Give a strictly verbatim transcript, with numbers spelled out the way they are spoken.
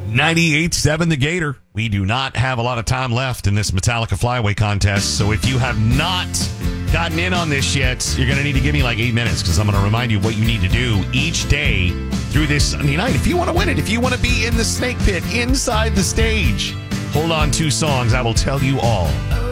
ninety-eight point seven The Gator. We do not have a lot of time left in this Metallica Flyaway contest, so if you have not gotten in on this yet, you're going to need to give me like eight minutes because I'm going to remind you what you need to do each day through this Sunday night. If you want to win it, if you want to be in the snake pit inside the stage, hold on two songs. I will tell you all.